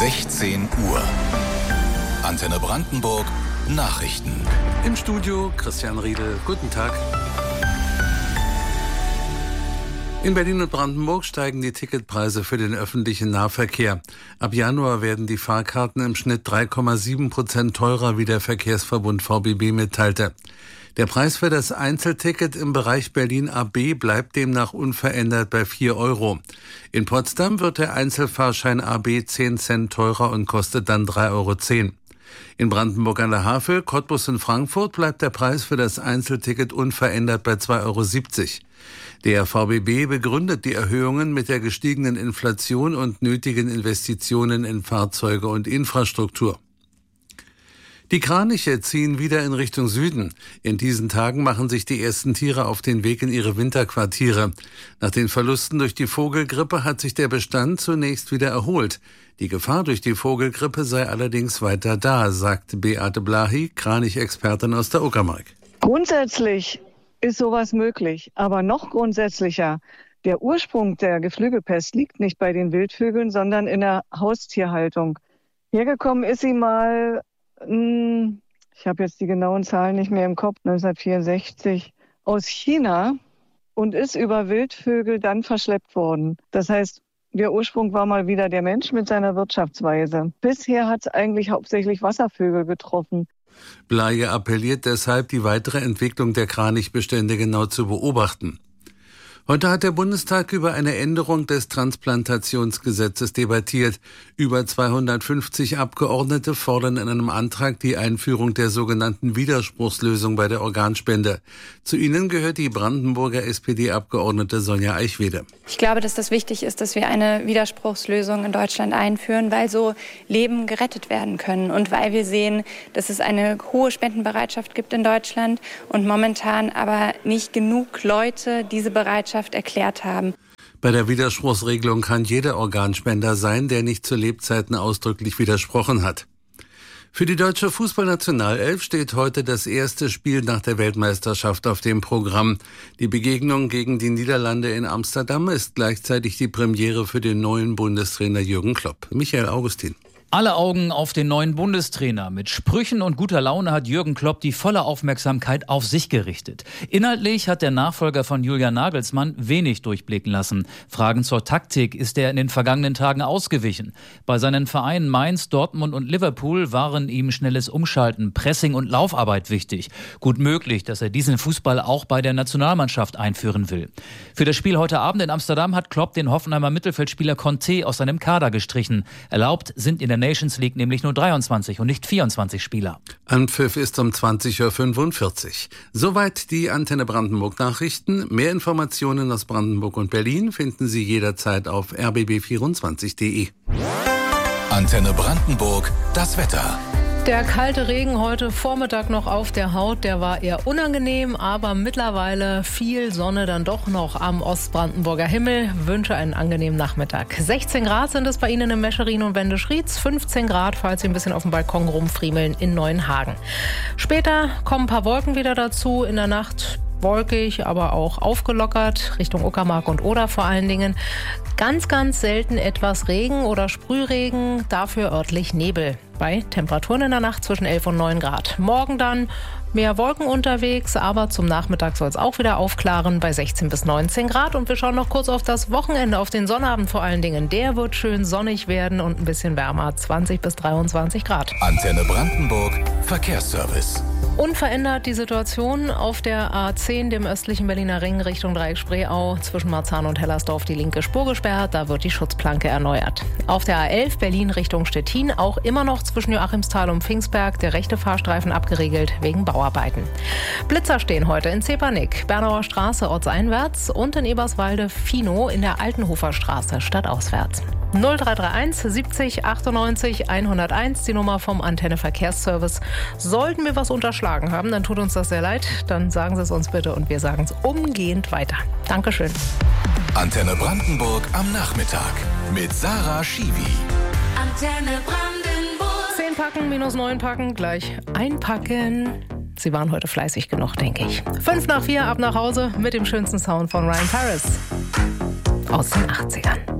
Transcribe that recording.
16 Uhr. Antenne Brandenburg Nachrichten. Im Studio Christian Riedel. Guten Tag. In Berlin und Brandenburg steigen die Ticketpreise für den öffentlichen Nahverkehr. Ab Januar werden die Fahrkarten im Schnitt 3,7% teurer, wie der Verkehrsverbund VBB mitteilte. Der Preis für das Einzelticket im Bereich Berlin AB bleibt demnach unverändert bei 4 Euro. In Potsdam wird der Einzelfahrschein AB 10 Cent teurer und kostet dann 3,10 Euro. In Brandenburg an der Havel, Cottbus und Frankfurt bleibt der Preis für das Einzelticket unverändert bei 2,70 Euro. Der VBB begründet die Erhöhungen mit der gestiegenen Inflation und nötigen Investitionen in Fahrzeuge und Infrastruktur. Die Kraniche ziehen wieder in Richtung Süden. In diesen Tagen machen sich die ersten Tiere auf den Weg in ihre Winterquartiere. Nach den Verlusten durch die Vogelgrippe hat sich der Bestand zunächst wieder erholt. Die Gefahr durch die Vogelgrippe sei allerdings weiter da, sagt Beate Blahy, Kranichexpertin aus der Uckermark. Grundsätzlich ist sowas möglich, aber noch grundsätzlicher. Der Ursprung der Geflügelpest liegt nicht bei den Wildvögeln, sondern in der Haustierhaltung. Hergekommen ist sie mal, ich habe jetzt die genauen Zahlen nicht mehr im Kopf, 1964, aus China und ist über Wildvögel dann verschleppt worden. Das heißt, der Ursprung war mal wieder der Mensch mit seiner Wirtschaftsweise. Bisher hat es eigentlich hauptsächlich Wasservögel getroffen. Blahy appelliert deshalb, die weitere Entwicklung der Kranichbestände genau zu beobachten. Heute hat der Bundestag über eine Änderung des Transplantationsgesetzes debattiert. Über 250 Abgeordnete fordern in einem Antrag die Einführung der sogenannten Widerspruchslösung bei der Organspende. Zu ihnen gehört die Brandenburger SPD-Abgeordnete Sonja Eichwede. Ich glaube, dass das wichtig ist, dass wir eine Widerspruchslösung in Deutschland einführen, weil so Leben gerettet werden können und weil wir sehen, dass es eine hohe Spendenbereitschaft gibt in Deutschland und momentan aber nicht genug Leute diese Bereitschaft erklärt haben. Bei der Widerspruchsregelung kann jeder Organspender sein, der nicht zu Lebzeiten ausdrücklich widersprochen hat. Für die deutsche Fußballnationalelf steht heute das erste Spiel nach der Weltmeisterschaft auf dem Programm. Die Begegnung gegen die Niederlande in Amsterdam ist gleichzeitig die Premiere für den neuen Bundestrainer Jürgen Klopp. Michael Augustin. Alle Augen auf den neuen Bundestrainer. Mit Sprüchen und guter Laune hat Jürgen Klopp die volle Aufmerksamkeit auf sich gerichtet. Inhaltlich hat der Nachfolger von Julian Nagelsmann wenig durchblicken lassen. Fragen zur Taktik ist er in den vergangenen Tagen ausgewichen. Bei seinen Vereinen Mainz, Dortmund und Liverpool waren ihm schnelles Umschalten, Pressing und Laufarbeit wichtig. Gut möglich, dass er diesen Fußball auch bei der Nationalmannschaft einführen will. Für das Spiel heute Abend in Amsterdam hat Klopp den Hoffenheimer Mittelfeldspieler Conte aus seinem Kader gestrichen. Erlaubt sind in der Nations League nämlich nur 23 und nicht 24 Spieler. Anpfiff ist um 20:45 Uhr. Soweit die Antenne Brandenburg Nachrichten. Mehr Informationen aus Brandenburg und Berlin finden Sie jederzeit auf rbb24.de. Antenne Brandenburg, das Wetter. Der kalte Regen heute Vormittag noch auf der Haut, der war eher unangenehm, aber mittlerweile viel Sonne dann doch noch am Ostbrandenburger Himmel. Wünsche einen angenehmen Nachmittag. 16 Grad sind es bei Ihnen in Mescherin und Wendeschrieds, 15 Grad, falls Sie ein bisschen auf dem Balkon rumfriemeln, in Neuenhagen. Später kommen ein paar Wolken wieder dazu, in der Nacht wolkig, aber auch aufgelockert, Richtung Uckermark und Oder vor allen Dingen. Ganz, ganz selten etwas Regen oder Sprühregen, dafür örtlich Nebel. Bei Temperaturen in der Nacht zwischen 11 und 9 Grad. Morgen dann mehr Wolken unterwegs, aber zum Nachmittag soll es auch wieder aufklaren bei 16 bis 19 Grad. Und wir schauen noch kurz auf das Wochenende, auf den Sonnabend vor allen Dingen. Der wird schön sonnig werden und ein bisschen wärmer, 20 bis 23 Grad. Antenne Brandenburg, Verkehrsservice. Unverändert die Situation auf der A10, dem östlichen Berliner Ring Richtung Dreieck-Spreeau. Zwischen Marzahn und Hellersdorf die linke Spur gesperrt, da wird die Schutzplanke erneuert. Auf der A11 Berlin Richtung Stettin auch immer noch zwischen Joachimsthal und Pfingstberg der rechte Fahrstreifen abgeriegelt wegen Bauarbeiten. Blitzer stehen heute in Zepernick, Bernauer Straße ortseinwärts und in Eberswalde Fino in der Altenhofer Straße stadtauswärts. 0331 70 98 101, die Nummer vom Antenne Verkehrsservice. Sollten wir was unterschlagen haben, dann tut uns das sehr leid. Dann sagen Sie es uns bitte und wir sagen es umgehend weiter. Dankeschön. Antenne Brandenburg am Nachmittag mit Sarah Schiwi. Antenne Brandenburg. 10 packen minus 9 packen, gleich einpacken. Sie waren heute fleißig genug, denke ich. 5 nach 4, ab nach Hause mit dem schönsten Sound von Ryan Paris aus den 80ern.